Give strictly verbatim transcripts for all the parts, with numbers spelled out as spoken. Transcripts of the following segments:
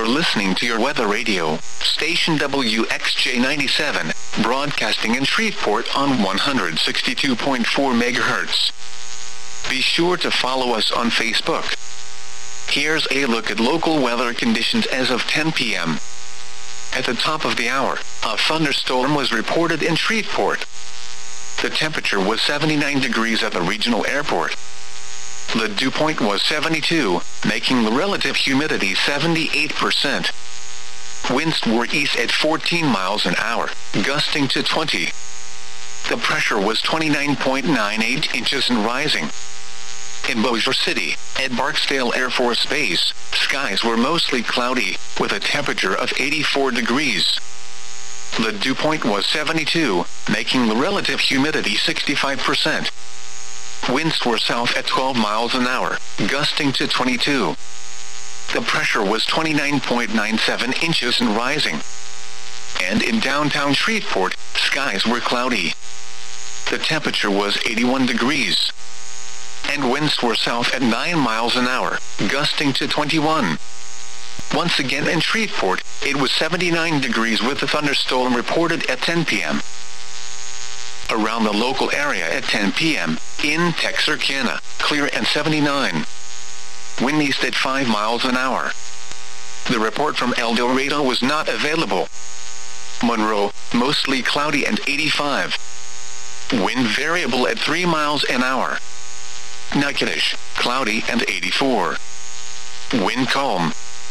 You're listening to your weather radio, station W X J ninety-seven, broadcasting in Shreveport on one hundred sixty-two point four megahertz. Be sure to follow us on Facebook. Here's a look at local weather conditions as of ten p m At the top of the hour, a thunderstorm was reported in Shreveport. The temperature was seventy-nine degrees at the regional airport. The dew point was seventy-two, making the relative humidity seventy-eight percent. Winds were east at fourteen miles an hour, gusting to twenty. The pressure was twenty-nine point nine eight inches and rising. In Bossier City, at Barksdale Air Force Base, skies were mostly cloudy, with a temperature of eighty-four degrees. The dew point was seventy-two, making the relative humidity sixty-five percent. Winds were south at twelve miles an hour, gusting to twenty-two. The pressure was twenty-nine point nine seven inches and rising. And in downtown Shreveport, skies were cloudy. The temperature was eighty-one degrees. And winds were south at nine miles an hour, gusting to twenty-one. Once again in Shreveport, it was seventy-nine degrees with a thunderstorm reported at ten p m Around the local area at ten p m, in Texarkana, clear and seventy-nine. Wind east at five miles an hour. The report from El Dorado was not available. Monroe, mostly cloudy and eighty-five. Wind variable at three miles an hour. Natchitoches, cloudy and eighty-four. Wind calm.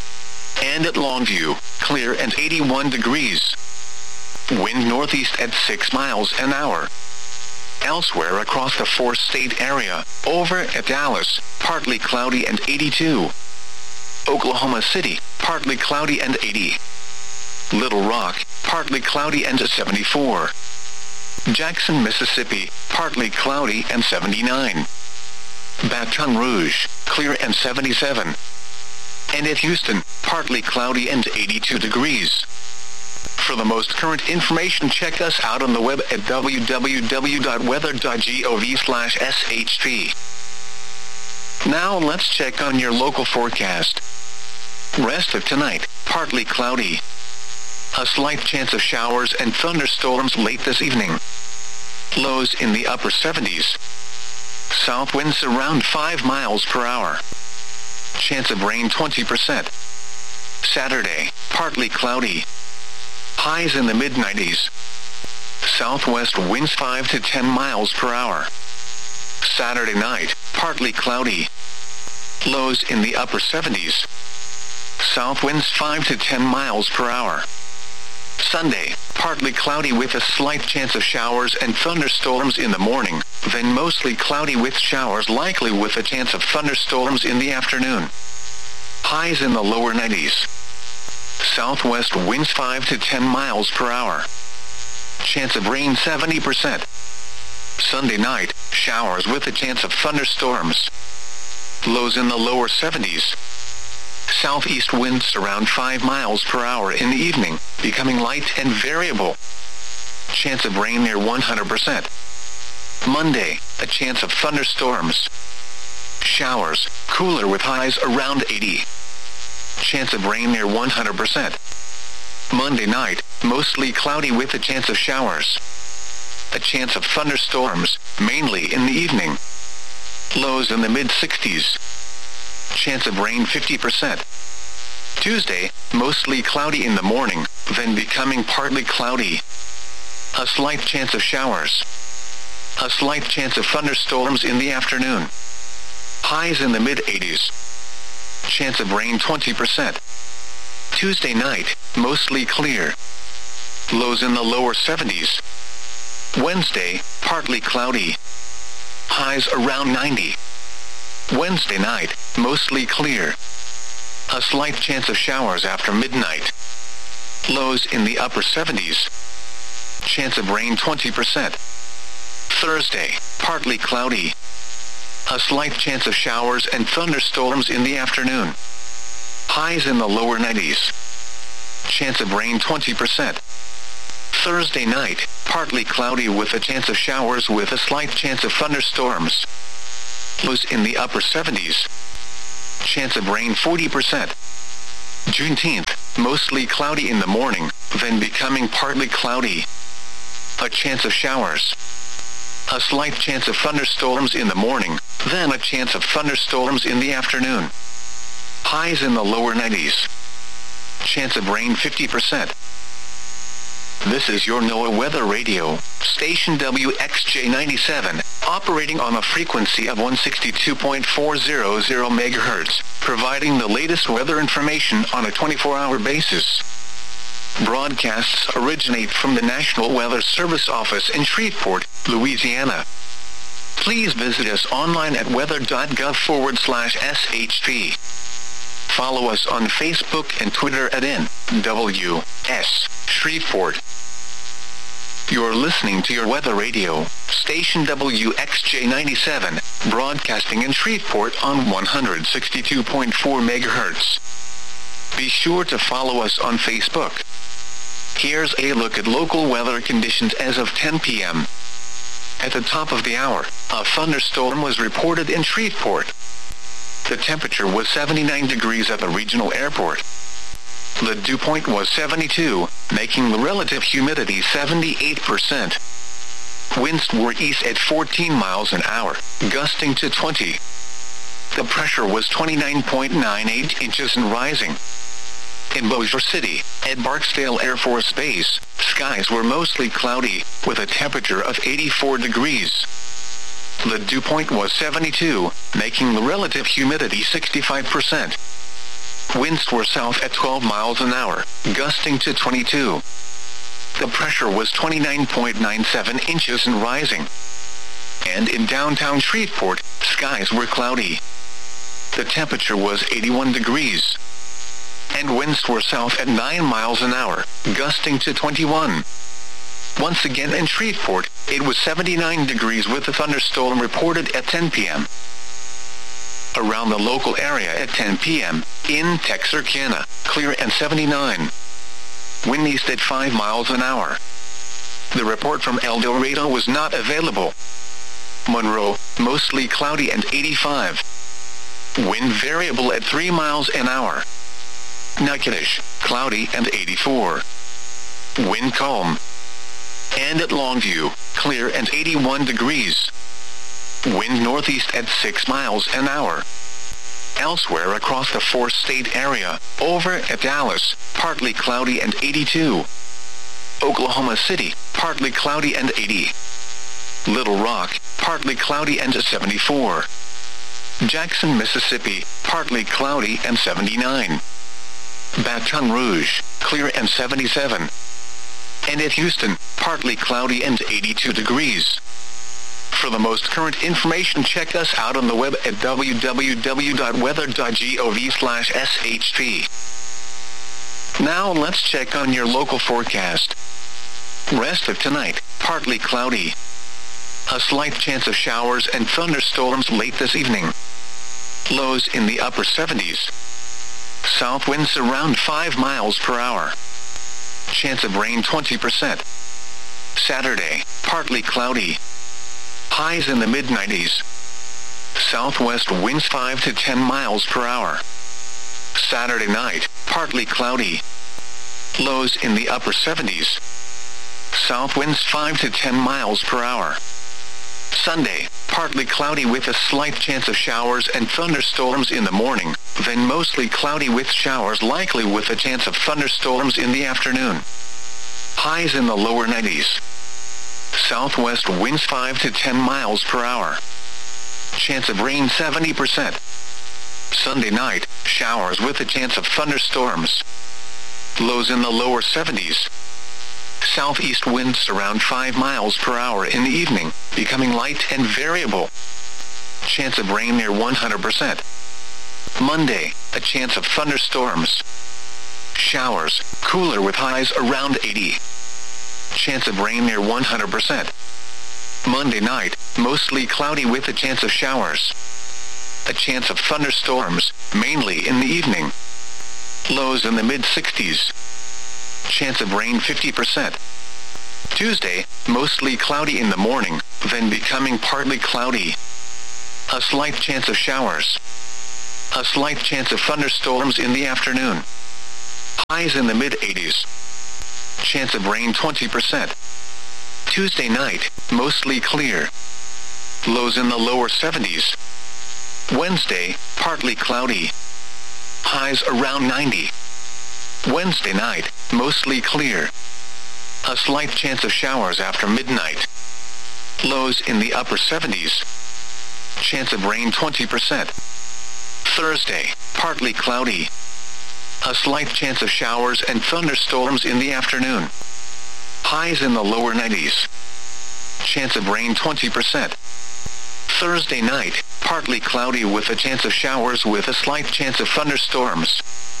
And at Longview, clear and eighty-one degrees. Wind northeast at six miles an hour. Elsewhere across the four-state area, over at Dallas, partly cloudy and eighty-two. Oklahoma City, partly cloudy and eighty. Little Rock, partly cloudy and seventy-four. Jackson, Mississippi, partly cloudy and seventy-nine. Baton Rouge, clear and seventy-seven. And at Houston, partly cloudy and eighty-two degrees. For the most current information, check us out on the web at w w w dot weather dot gov slash s h p. Now let's check on your local forecast. Rest of tonight, partly cloudy. A slight chance of showers and thunderstorms late this evening. Lows in the upper seventies. South winds around five miles per hour. Chance of rain twenty percent. Saturday, partly cloudy. Highs in the mid nineties. Southwest winds five to ten miles per hour. Saturday night, partly cloudy. Lows in the upper seventies. South winds five to ten miles per hour. Sunday, partly cloudy with a slight chance of showers and thunderstorms in the morning, then mostly cloudy with showers likely with a chance of thunderstorms in the afternoon. Highs in the lower nineties. Southwest winds five to ten miles per hour. Chance of rain seventy percent. Sunday night, showers with a chance of thunderstorms. Lows in the lower seventies. Southeast winds around five miles per hour in the evening, becoming light and variable. Chance of rain near one hundred percent. Monday, a chance of thunderstorms. Showers, cooler with highs around eighty. Chance of rain near one hundred percent. Monday night, mostly cloudy with a chance of showers. A chance of thunderstorms, mainly in the evening. Lows in the mid sixties. Chance of rain fifty percent. Tuesday, mostly cloudy in the morning, then becoming partly cloudy. A slight chance of showers. A slight chance of thunderstorms in the afternoon. Highs in the mid eighties. Chance of rain twenty percent. Tuesday night, mostly clear. Lows in the lower seventies. Wednesday, partly cloudy. Highs around ninety. Wednesday night, mostly clear. A slight chance of showers after midnight. Lows in the upper seventies. Chance of rain twenty percent. Thursday, partly cloudy. A slight chance of showers and thunderstorms in the afternoon. Highs in the lower nineties. Chance of rain twenty percent. Thursday night, partly cloudy with a chance of showers with a slight chance of thunderstorms. Lows in the upper seventies. Chance of rain forty percent. Juneteenth, mostly cloudy in the morning, then becoming partly cloudy. A chance of showers. A slight chance of thunderstorms in the morning, then a chance of thunderstorms in the afternoon. Highs in the lower nineties. Chance of rain fifty percent. This is your NOAA Weather Radio, station W X J ninety-seven, operating on a frequency of one sixty-two point four hundred megahertz, providing the latest weather information on a twenty-four hour basis. Broadcasts originate from the National Weather Service office in Shreveport, Louisiana. Please visit us online at weather.gov forward slash SHP. Follow us on Facebook and Twitter at N W S Shreveport. You're listening to your Weather Radio, station W X J ninety-seven, broadcasting in Shreveport on one sixty-two point four megahertz. Be sure to follow us on Facebook. Here's a look at local weather conditions as of ten p m At the top of the hour, a thunderstorm was reported in Shreveport. The temperature was seventy-nine degrees at the regional airport. The dew point was seventy-two, making the relative humidity seventy-eight percent. Winds were east at fourteen miles an hour, gusting to twenty. The pressure was twenty-nine point nine eight inches and rising. In Bossier City, at Barksdale Air Force Base, skies were mostly cloudy, with a temperature of eighty-four degrees. The dew point was seventy-two, making the relative humidity sixty-five percent. Winds were south at twelve miles an hour, gusting to twenty-two. The pressure was twenty-nine point nine seven inches and rising. And in downtown Shreveport, skies were cloudy. The temperature was eighty-one degrees. And winds were south at nine miles an hour, gusting to twenty-one. Once again in Shreveport, it was seventy-nine degrees with a thunderstorm reported at ten p m Around the local area at ten p m, in Texarkana, clear and seventy-nine. Wind east at five miles an hour. The report from El Dorado was not available. Monroe, mostly cloudy and eighty-five. Wind variable at three miles an hour. Natchitoches, cloudy and eighty-four. Wind calm. And at Longview, clear and eighty-one degrees. Wind northeast at six miles an hour. Elsewhere across the four-state area, over at Dallas, partly cloudy and eighty-two. Oklahoma City, partly cloudy and eighty. Little Rock, partly cloudy and seventy-four. Jackson, Mississippi, partly cloudy and seventy-nine. Baton Rouge, clear and seventy-seven. And at Houston, partly cloudy and eighty-two degrees. For the most current information, check us out on the web at w w w dot weather dot gov slash S H P. Now let's check on your local forecast. Rest of tonight, partly cloudy. A slight chance of showers and thunderstorms late this evening. Lows in the upper seventies. South winds around five miles per hour. Chance of rain twenty percent. Saturday, partly cloudy. Highs in the mid nineties. Southwest winds five to ten miles per hour. Saturday night, partly cloudy. Lows in the upper seventies. South winds five to ten miles per hour. Sunday, partly cloudy with a slight chance of showers and thunderstorms in the morning, then mostly cloudy with showers likely with a chance of thunderstorms in the afternoon. Highs in the lower nineties. Southwest winds five to ten miles per hour. Chance of rain seventy percent. Sunday night, showers with a chance of thunderstorms. Lows in the lower seventies. Southeast winds around five miles per hour in the evening, becoming light and variable. Chance of rain near one hundred percent. Monday, a chance of thunderstorms. Showers, cooler with highs around eighty. Chance of rain near one hundred percent. Monday night, mostly cloudy with a chance of showers. A chance of thunderstorms, mainly in the evening. Lows in the mid sixties. Chance of rain fifty percent. Tuesday, mostly cloudy in the morning, then becoming partly cloudy. A slight chance of showers. A slight chance of thunderstorms in the afternoon. Highs in the mid eighties. Chance of rain twenty percent. Tuesday night, mostly clear. Lows in the lower seventies. Wednesday, partly cloudy. Highs around ninety. Wednesday night, mostly clear. A slight chance of showers after midnight. Lows in the upper seventies. Chance of rain twenty percent. Thursday, partly cloudy. A slight chance of showers and thunderstorms in the afternoon. Highs in the lower nineties. Chance of rain twenty percent. Thursday night, partly cloudy with a chance of showers with a slight chance of thunderstorms.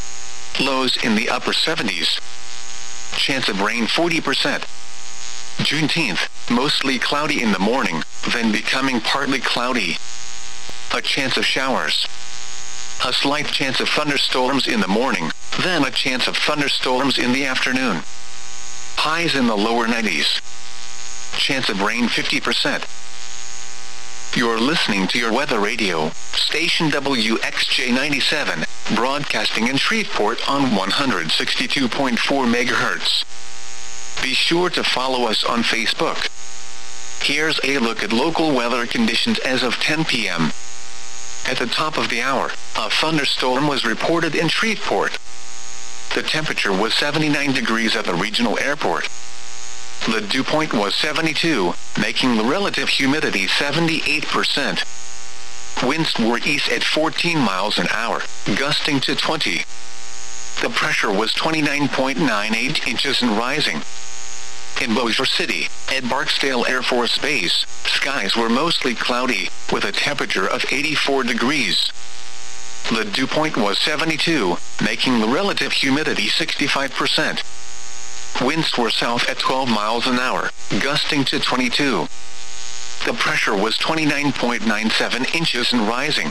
Lows in the upper seventies. Chance of rain forty percent. Juneteenth, mostly cloudy in the morning, then becoming partly cloudy. A chance of showers. A slight chance of thunderstorms in the morning, then a chance of thunderstorms in the afternoon. Highs in the lower nineties. Chance of rain fifty percent. You're listening to your weather radio, station W X J ninety-seven, broadcasting in Shreveport on one hundred sixty-two point four megahertz. Be sure to follow us on Facebook. Here's a look at local weather conditions as of ten p m At the top of the hour, a thunderstorm was reported in Shreveport. The temperature was seventy-nine degrees at the regional airport. The dew point was seventy-two, making the relative humidity seventy-eight percent. Winds were east at fourteen miles an hour, gusting to twenty. The pressure was twenty-nine point nine eight inches and rising. In Bossier City, at Barksdale Air Force Base, skies were mostly cloudy, with a temperature of eighty-four degrees. The dew point was seventy-two, making the relative humidity sixty-five percent. Winds were south at twelve miles an hour, gusting to twenty-two. The pressure was twenty-nine point nine seven inches and rising.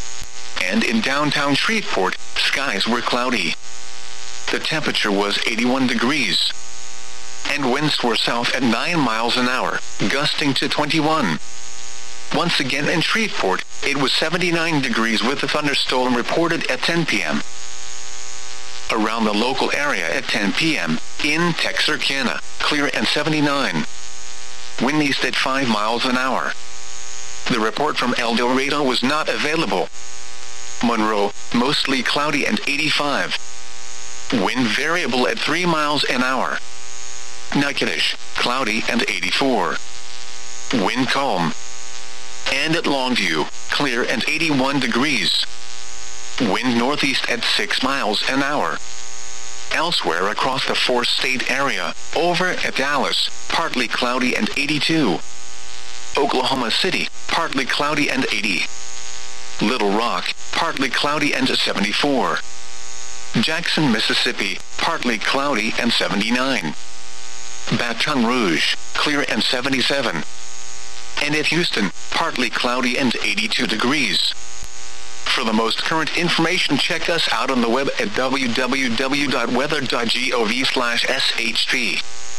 And in downtown Shreveport, skies were cloudy. The temperature was eighty-one degrees. And winds were south at nine miles an hour, gusting to twenty-one. Once again in Shreveport, it was seventy-nine degrees with a thunderstorm reported at ten p m Around the local area at ten p m, in Texarkana, clear and seventy-nine. Wind east at five miles an hour. The report from El Dorado was not available. Monroe, mostly cloudy and eighty-five. Wind variable at three miles an hour. Natchitoches, cloudy and eighty-four. Wind calm. And at Longview, clear and eighty-one degrees. Wind northeast at six miles an hour. Elsewhere across the four-state area, over at Dallas, partly cloudy and eighty-two. Oklahoma City, partly cloudy and eighty. Little Rock, partly cloudy and seventy-four. Jackson, Mississippi, partly cloudy and seventy-nine. Baton Rouge, clear and seventy-seven. And at Houston, partly cloudy and eighty-two degrees. For the most current information, check us out on the web at w w w dot weather dot gov slash s h p.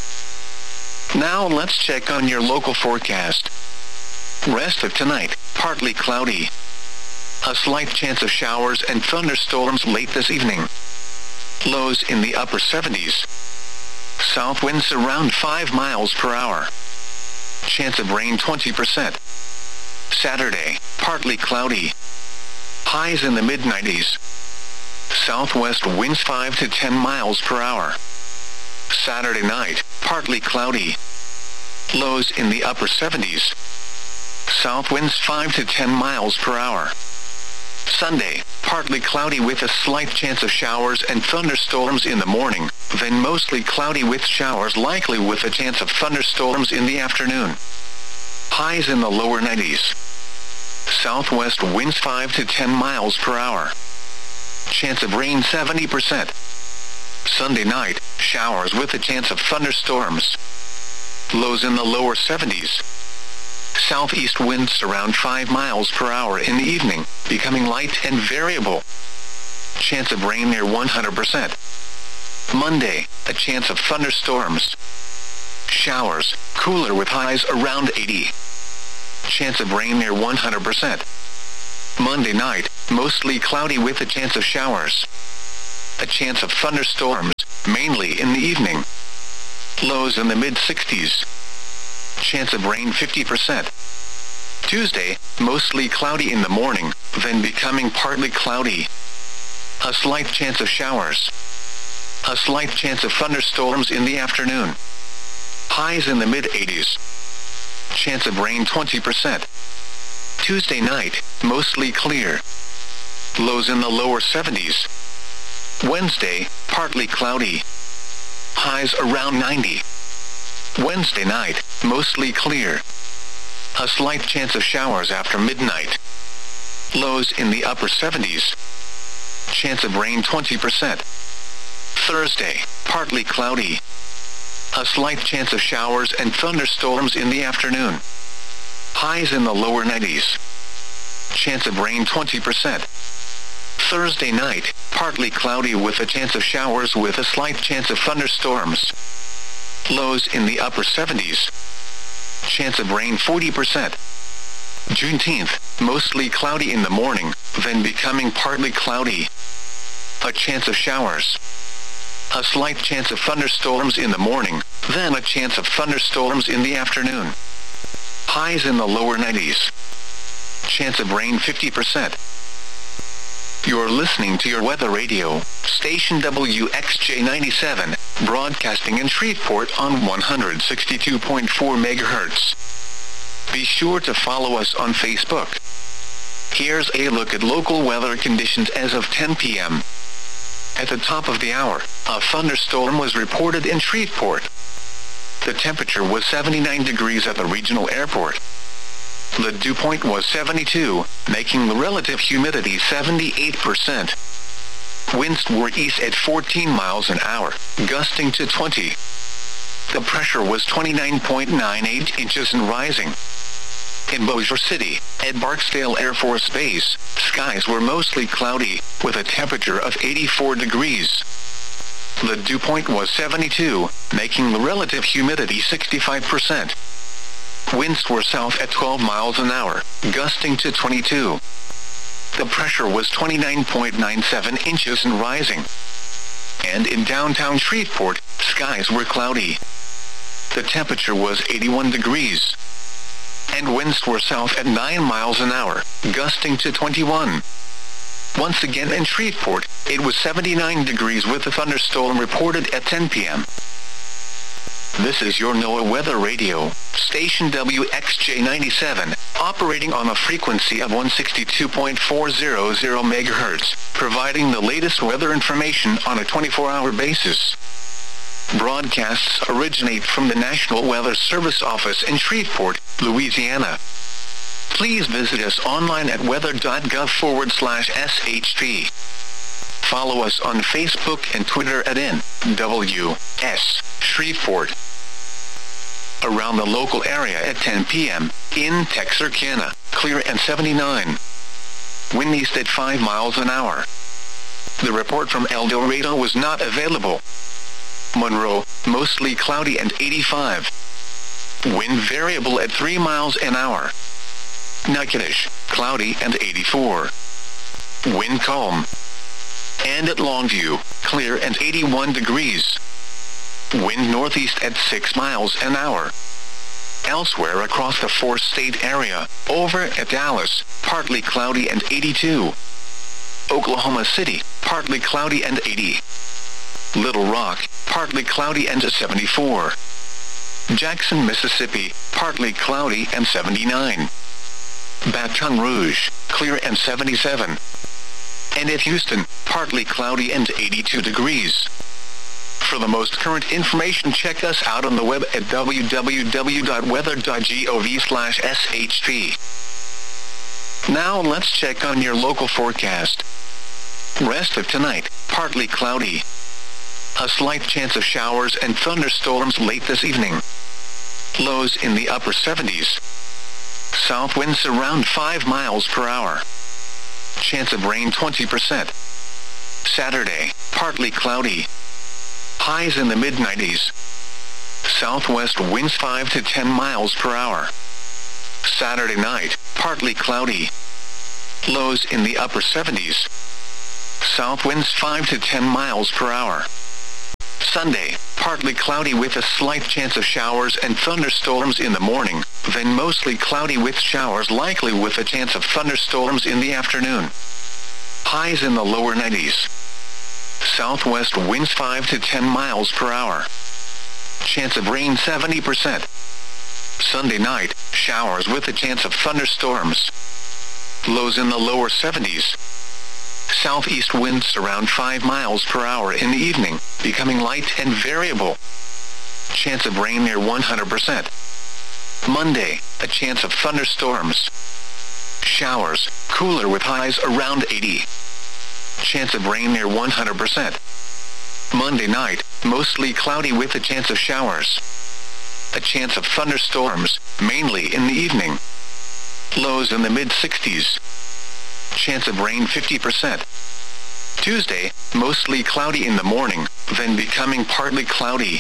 Now let's check on your local forecast. Rest of tonight, partly cloudy. A slight chance of showers and thunderstorms late this evening. Lows in the upper seventies. South winds around five miles per hour. Chance of rain twenty percent. Saturday, partly cloudy. Highs in the mid nineties. Southwest winds five to ten miles per hour. Saturday night, partly cloudy. Lows in the upper seventies. South winds five to ten miles per hour. Sunday, partly cloudy with a slight chance of showers and thunderstorms in the morning, then mostly cloudy with showers likely with a chance of thunderstorms in the afternoon. Highs in the lower nineties. Southwest winds five to ten miles per hour. Chance of rain seventy percent. Sunday night, showers with a chance of thunderstorms. Lows in the lower seventies. Southeast winds around five miles per hour in the evening, becoming light and variable. Chance of rain near one hundred percent. Monday, a chance of thunderstorms. Showers, cooler with highs around eighty. Chance of rain near one hundred percent. Monday night, mostly cloudy with a chance of showers. a chance of thunderstorms, mainly in the evening. Lows in the mid sixties. Chance of rain fifty percent. Tuesday, mostly cloudy in the morning, then becoming partly cloudy. A slight chance of showers. A slight chance of thunderstorms in the afternoon. Highs in the mid eighties. Chance of rain twenty percent. Tuesday night, mostly clear. Lows in the lower seventies. Wednesday, partly cloudy. Highs around ninety. Wednesday night, mostly clear. A slight chance of showers after midnight. Lows in the upper seventies. Chance of rain twenty percent. Thursday, partly cloudy. A slight chance of showers and thunderstorms in the afternoon. Highs in the lower nineties. Chance of rain twenty percent. Thursday night, partly cloudy with a chance of showers with a slight chance of thunderstorms. Lows in the upper seventies. Chance of rain forty percent. Juneteenth, mostly cloudy in the morning, then becoming partly cloudy. A chance of showers. A slight chance of thunderstorms in the morning, then a chance of thunderstorms in the afternoon. Highs in the lower nineties. Chance of rain fifty percent. You're listening to your weather radio, station W X J ninety-seven, broadcasting in Shreveport on one hundred sixty-two point four megahertz. Be sure to follow us on Facebook. Here's a look at local weather conditions as of ten p m At the top of the hour, a thunderstorm was reported in Shreveport. The temperature was seventy-nine degrees at the regional airport. The dew point was seventy-two, making the relative humidity seventy-eight percent. Winds were east at fourteen miles an hour, gusting to twenty. The pressure was twenty-nine point nine eight inches and rising. In Bossier City, at Barksdale Air Force Base, skies were mostly cloudy, with a temperature of eighty-four degrees. The dew point was seventy-two, making the relative humidity sixty-five percent. Winds were south at twelve miles an hour, gusting to twenty-two. The pressure was twenty-nine point nine seven inches and rising. And in downtown Shreveport, skies were cloudy. The temperature was eighty-one degrees. And winds were south at nine miles an hour, gusting to twenty-one. Once again in Shreveport, it was seventy-nine degrees with a thunderstorm reported at ten p m This is your NOAA Weather Radio, station W X J ninety-seven, operating on a frequency of one hundred sixty-two point four hundred megahertz, providing the latest weather information on a twenty-four hour basis. Broadcasts originate from the National Weather Service office in Shreveport, Louisiana. Please visit us online at weather.gov forward slash SHP. Follow us on Facebook and Twitter at N W S Shreveport. Around the local area at ten p m, in Texarkana, clear and seventy-nine. Wind east at five miles an hour. The report from El Dorado was not available. Monroe, mostly cloudy and eighty-five. Wind variable at three miles an hour. Natchitoches, cloudy and eighty-four. Wind calm. And at Longview, clear and eighty-one degrees. Wind northeast at six miles an hour. Elsewhere across the four-state area, over at Dallas, partly cloudy and eighty-two. Oklahoma City, partly cloudy and eighty. Little Rock, partly cloudy and seventy-four. Jackson, Mississippi, partly cloudy and seventy-nine. Baton Rouge, clear and seventy-seven. And at Houston, partly cloudy and eighty-two degrees. For the most current information, check us out on the web at w w w dot weather dot gov slash S H P. Now let's check on your local forecast. Rest of tonight, partly cloudy. A slight chance of showers and thunderstorms late this evening. Lows in the upper seventies. South winds around five miles per hour. Chance of rain twenty percent. Saturday, partly cloudy. Highs in the mid nineties. Southwest winds five to ten miles per hour. Saturday night, partly cloudy. Lows in the upper seventies. south winds five to ten miles per hour. Sunday, partly cloudy with a slight chance of showers and thunderstorms in the morning, then mostly cloudy with showers likely with a chance of thunderstorms in the afternoon. Highs in the lower nineties. Southwest winds five to ten miles per hour. Chance of rain seventy percent. Sunday night, showers with a chance of thunderstorms. Lows in the lower seventies. Southeast winds around five miles per hour in the evening, becoming light and variable. Chance of rain near one hundred percent. Monday, a chance of thunderstorms. Showers, cooler with highs around eighty. Chance of rain near one hundred percent. Monday night, mostly cloudy with a chance of showers. A chance of thunderstorms, mainly in the evening. Lows in the mid sixties. Chance of rain fifty percent. Tuesday, mostly cloudy in the morning, then becoming partly cloudy.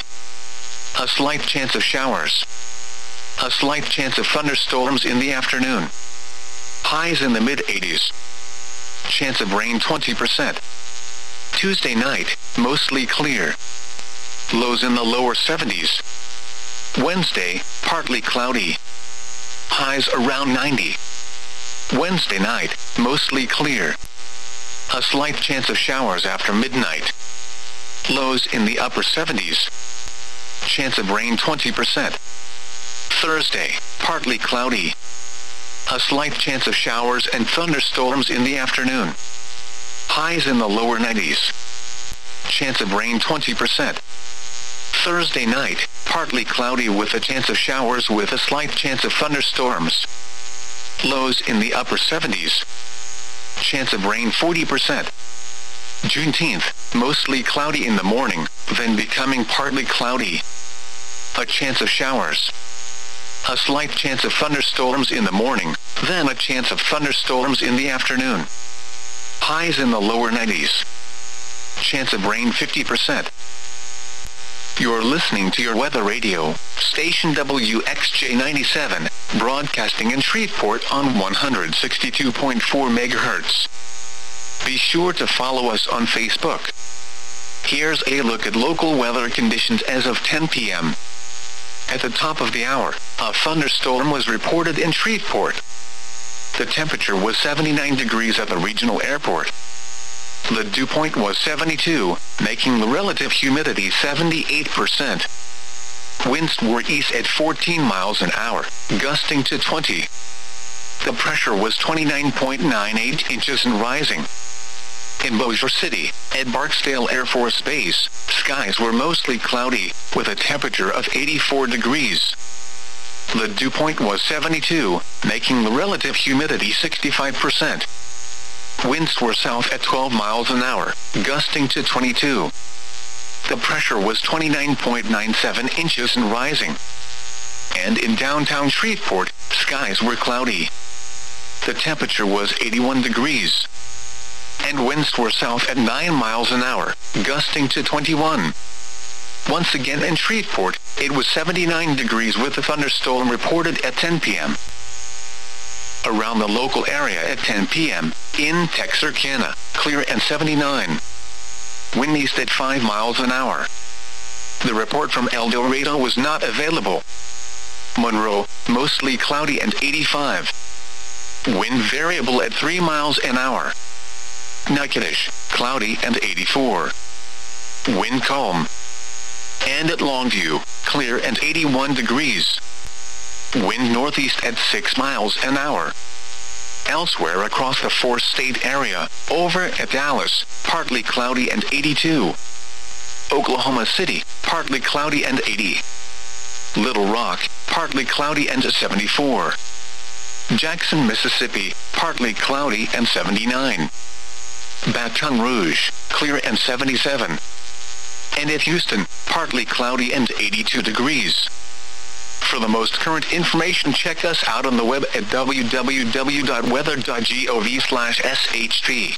A slight chance of showers. A slight chance of thunderstorms in the afternoon. Highs in the mid eighties. Chance of rain twenty percent. Tuesday night, mostly clear. Lows in the lower seventies. Wednesday, partly cloudy. Highs around ninety. Wednesday night, mostly clear. A slight chance of showers after midnight. Lows in the upper seventies. Chance of rain twenty percent. Thursday, partly cloudy. A slight chance of showers and thunderstorms in the afternoon. Highs in the lower nineties. Chance of rain twenty percent. Thursday night, partly cloudy with a chance of showers with a slight chance of thunderstorms. Lows in the upper seventies. Chance of rain forty percent. Juneteenth, mostly cloudy in the morning, then becoming partly cloudy. A chance of showers. A slight chance of thunderstorms in the morning, then a chance of thunderstorms in the afternoon. Highs in the lower nineties. Chance of rain fifty percent. You're listening to your weather radio, station W X J ninety-seven, broadcasting in Shreveport on one hundred sixty-two point four megahertz. Be sure to follow us on Facebook. Here's a look at local weather conditions as of ten p m At the top of the hour, a thunderstorm was reported in Shreveport. The temperature was seventy-nine degrees at the regional airport. The dew point was seventy-two, making the relative humidity seventy-eight percent. Winds were east at fourteen miles an hour, gusting to twenty. The pressure was twenty-nine point nine eight inches and rising. In Bossier City, at Barksdale Air Force Base, skies were mostly cloudy, with a temperature of eighty-four degrees. The dew point was seventy-two, making the relative humidity sixty-five percent. Winds were south at twelve miles an hour, gusting to twenty-two. The pressure was twenty-nine point nine seven inches and rising. And in downtown Shreveport, skies were cloudy. The temperature was eighty-one degrees. And winds were south at nine miles an hour, gusting to twenty-one. Once again in Shreveport, it was seventy-nine degrees with a thunderstorm reported at ten p m Around the local area at ten p m, in Texarkana, clear and seventy-nine. Wind east at five miles an hour. The report from El Dorado was not available. Monroe, mostly cloudy and eighty-five. Wind variable at three miles an hour. Natchitoches, cloudy and eighty-four. Wind calm. And at Longview, clear and eighty-one degrees. Wind northeast at six miles an hour. Elsewhere across the four-state area, over at Dallas, partly cloudy and eighty-two. Oklahoma City, partly cloudy and eighty. Little Rock, partly cloudy and seventy-four. Jackson, Mississippi, partly cloudy and seventy-nine. Baton Rouge, clear and seventy-seven. And at Houston, partly cloudy and eighty-two degrees. For the most current information, check us out on the web at w w w dot weather dot gov slash s h p.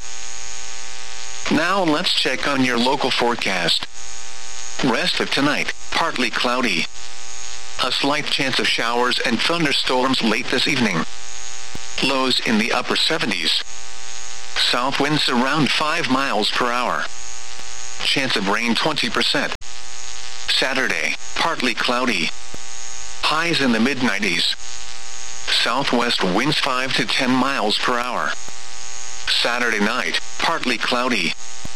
Now let's check on your local forecast. Rest of tonight, partly cloudy. A slight chance of showers and thunderstorms late this evening. Lows in the upper seventies. South winds around five miles per hour. Chance of rain twenty percent. Saturday, partly cloudy. Highs in the mid nineties. Southwest winds five to ten miles per hour. Saturday night, partly cloudy.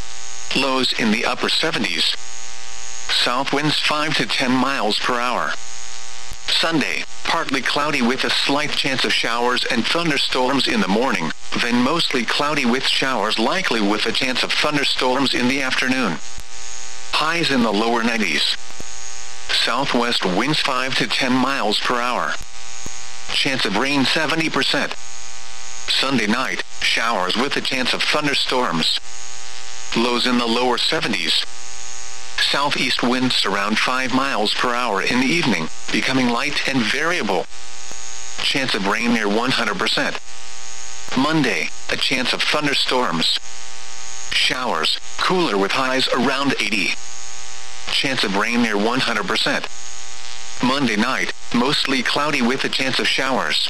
Lows in the upper seventies. South winds five to ten miles per hour. Sunday, partly cloudy with a slight chance of showers and thunderstorms in the morning, then mostly cloudy with showers likely with a chance of thunderstorms in the afternoon. Highs in the lower nineties. Southwest winds five to ten miles per hour. Chance of rain seventy percent. Sunday night, showers with a chance of thunderstorms. Lows in the lower seventies. Southeast winds around five miles per hour in the evening, becoming light and variable. Chance of rain near one hundred percent. Monday, a chance of thunderstorms. Showers, cooler with highs around eighty. Chance of rain near one hundred percent. Monday night, mostly cloudy with a chance of showers.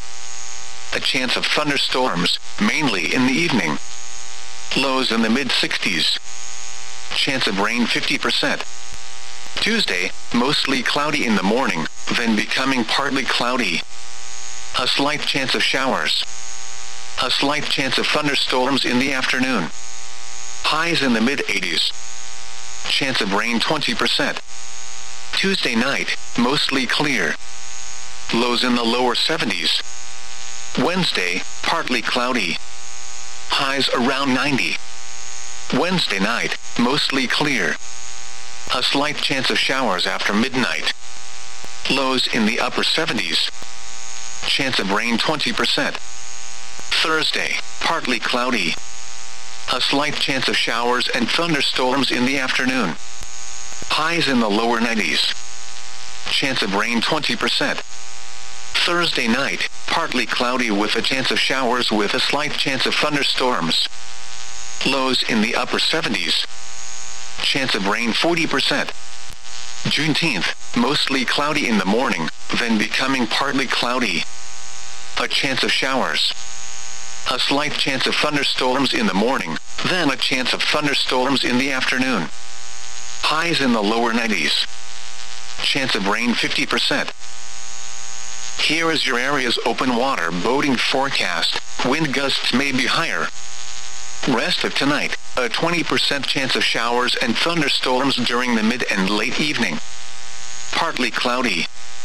A chance of thunderstorms, mainly in the evening. Lows in the mid sixties. Chance of rain fifty percent. Tuesday, mostly cloudy in the morning, then becoming partly cloudy. A slight chance of showers. A slight chance of thunderstorms in the afternoon. Highs in the mid eighties. Chance of rain twenty percent. Tuesday night, mostly clear. Lows in the lower seventies. Wednesday, partly cloudy. Highs around ninety. Wednesday night, mostly clear. A slight chance of showers after midnight. Lows in the upper seventies. Chance of rain twenty percent. Thursday, partly cloudy. A slight chance of showers and thunderstorms in the afternoon. Highs in the lower nineties. Chance of rain twenty percent. Thursday night, partly cloudy with a chance of showers with a slight chance of thunderstorms. Lows in the upper seventies. Chance of rain forty percent. Juneteenth, mostly cloudy in the morning, then becoming partly cloudy. A chance of showers. A slight chance of thunderstorms in the morning, then a chance of thunderstorms in the afternoon. Highs in the lower nineties. Chance of rain fifty percent. Here is your area's open water boating forecast. Wind gusts may be higher. Rest of tonight, a twenty percent chance of showers and thunderstorms during the mid and late evening. Partly cloudy.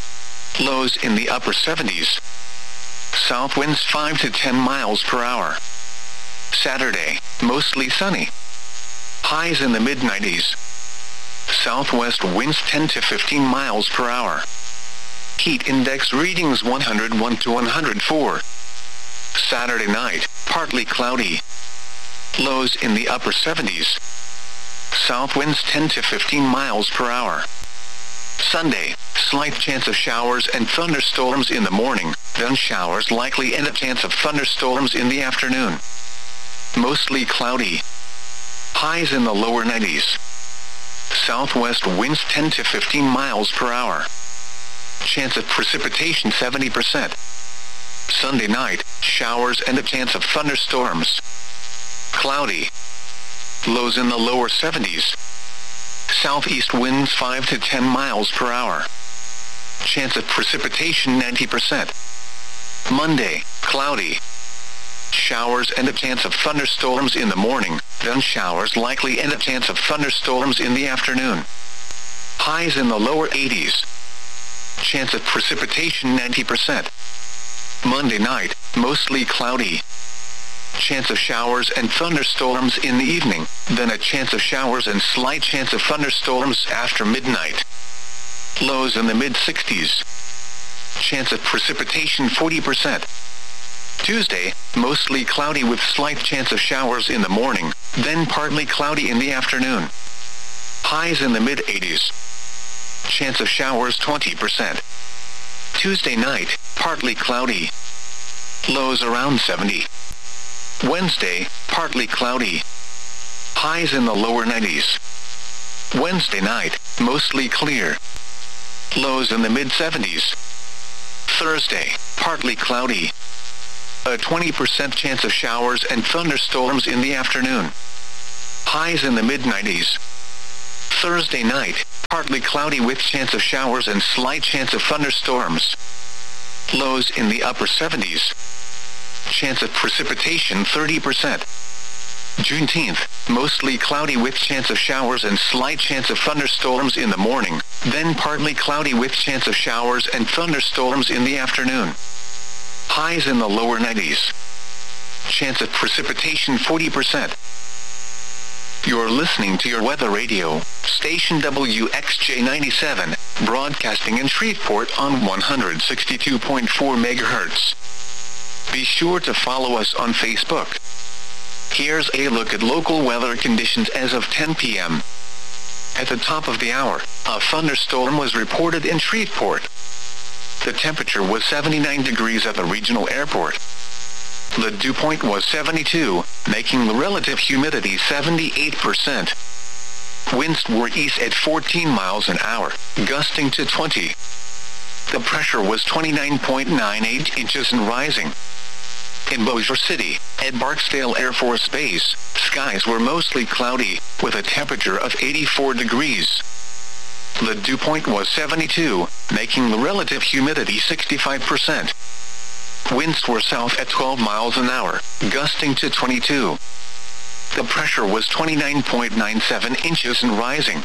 Lows in the upper seventies. South winds five to ten miles per hour. Saturday, mostly sunny. Highs in the mid nineties. Southwest winds ten to fifteen miles per hour. Heat index readings one hundred one to one hundred four. Saturday night, partly cloudy. Lows in the upper seventies. South winds ten to fifteen miles per hour. Sunday, slight chance of showers and thunderstorms in the morning, then showers likely and a chance of thunderstorms in the afternoon. Mostly cloudy. Highs in the lower nineties. Southwest winds ten to fifteen miles per hour. Chance of precipitation seventy percent. Sunday night, showers and a chance of thunderstorms. Cloudy. Lows in the lower seventies. Southeast winds five to ten miles per hour. Chance of precipitation ninety percent. Monday, cloudy. Showers and a chance of thunderstorms in the morning, then showers likely and a chance of thunderstorms in the afternoon. Highs in the lower eighties. Chance of precipitation ninety percent. Monday night, mostly cloudy. Chance of showers and thunderstorms in the evening, then a chance of showers and slight chance of thunderstorms after midnight. Lows in the mid sixties. Chance of precipitation forty percent. Tuesday, mostly cloudy with slight chance of showers in the morning, then partly cloudy in the afternoon. Highs in the mid eighties. Chance of showers twenty percent. Tuesday night, partly cloudy. Lows around seventy. Wednesday, partly cloudy. Highs in the lower nineties. Wednesday night, mostly clear. Lows in the mid seventies. Thursday, partly cloudy. A twenty percent chance of showers and thunderstorms in the afternoon. Highs in the mid nineties. Thursday night, partly cloudy with chance of showers and slight chance of thunderstorms. Lows in the upper seventies. Chance of precipitation thirty percent. Juneteenth, mostly cloudy with chance of showers and slight chance of thunderstorms in the morning, then partly cloudy with chance of showers and thunderstorms in the afternoon. Highs in the lower nineties. Chance of precipitation forty percent. You're listening to your weather radio, station W X J ninety-seven, broadcasting in Shreveport on one hundred sixty-two point four megahertz. Be sure to follow us on Facebook. Here's a look at local weather conditions as of ten p m At the top of the hour, a thunderstorm was reported in Shreveport. The temperature was seventy-nine degrees at the regional airport. The dew point was seventy-two, making the relative humidity seventy-eight percent. Winds were east at fourteen miles an hour, gusting to twenty. The pressure was twenty-nine point nine eight inches and rising. In Bossier City, at Barksdale Air Force Base, skies were mostly cloudy, with a temperature of eighty-four degrees. The dew point was seventy-two, making the relative humidity sixty-five percent. Winds were south at twelve miles an hour, gusting to twenty-two. The pressure was twenty-nine point nine seven inches and rising.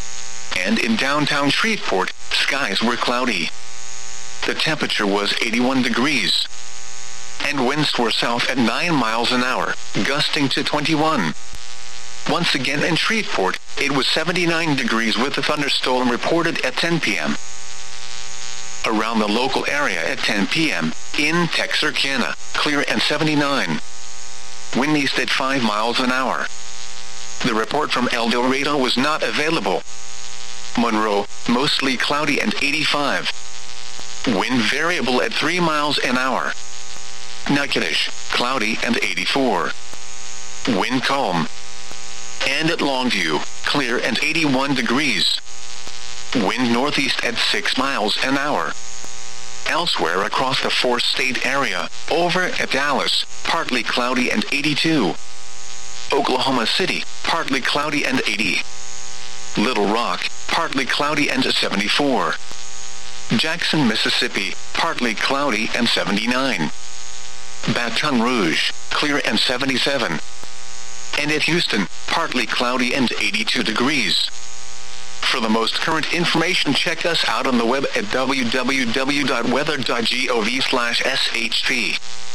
And in downtown Shreveport, skies were cloudy. The temperature was eighty-one degrees. And winds were south at nine miles an hour, gusting to twenty-one. Once again in Shreveport, it was seventy-nine degrees with a thunderstorm reported at ten p m Around the local area at ten p m, in Texarkana, clear and seventy-nine. Wind east at five miles an hour. The report from El Dorado was not available. Monroe, mostly cloudy and eighty-five. Wind variable at three miles an hour. Natchitoches, cloudy and eighty-four. Wind calm. And at Longview, clear and eighty-one degrees. Wind northeast at six miles an hour. Elsewhere across the four-state area, over at Dallas, partly cloudy and eighty-two. Oklahoma City, partly cloudy and eighty. Little Rock, partly cloudy and seventy-four. Jackson, Mississippi, partly cloudy and seventy-nine. Baton Rouge, clear and seventy-seven. And at Houston, partly cloudy and eighty-two degrees. For the most current information, check us out on the web at w w w dot weather dot gov slash s h p.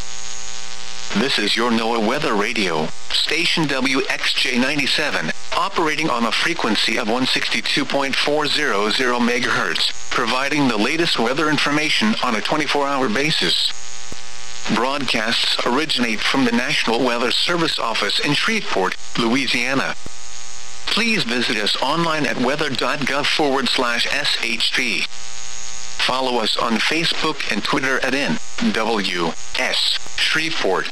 This is your NOAA Weather Radio, station W X J ninety-seven, operating on a frequency of one hundred sixty-two point four hundred megahertz, providing the latest weather information on a twenty-four hour basis. Broadcasts originate from the National Weather Service office in Shreveport, Louisiana. Please visit us online at weather dot gov forward slash S H P. Follow us on Facebook and Twitter at N W S Shreveport.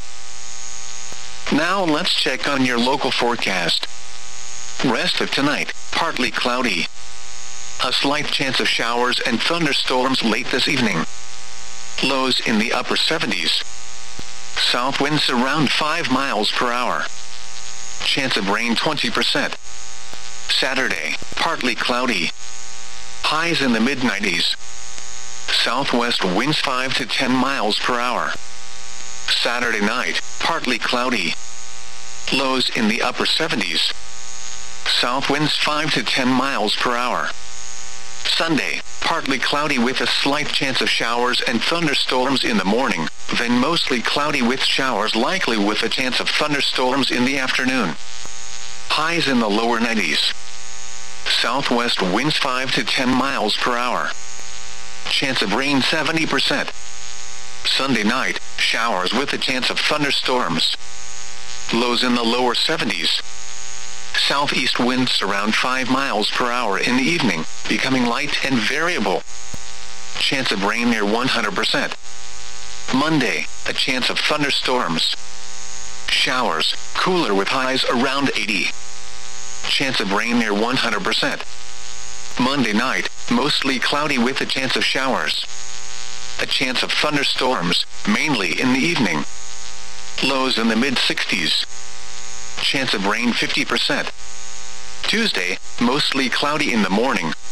Now let's check on your local forecast. Rest of tonight, partly cloudy. A slight chance of showers and thunderstorms late this evening. Lows in the upper seventies. South winds around five miles per hour. Chance of rain twenty percent. Saturday, partly cloudy. Highs in the mid nineties. Southwest winds five to ten miles per hour. Saturday night, partly cloudy. Lows in the upper seventies. South winds five to ten miles per hour. Sunday, partly cloudy with a slight chance of showers and thunderstorms in the morning, then mostly cloudy with showers likely with a chance of thunderstorms in the afternoon. Highs in the lower nineties. Southwest winds five to ten miles per hour. Chance of rain seventy percent. Sunday night, showers with a chance of thunderstorms. Lows in the lower seventies. Southeast winds around five miles per hour in the evening, becoming light and variable. Chance of rain near one hundred percent. Monday, a chance of thunderstorms. Showers, cooler with highs around eighty. Chance of rain near one hundred percent. Monday night, mostly cloudy with a chance of showers. A chance of thunderstorms, mainly in the evening. lows in the mid sixties. Chance of rain fifty percent. Tuesday, mostly cloudy in the morning,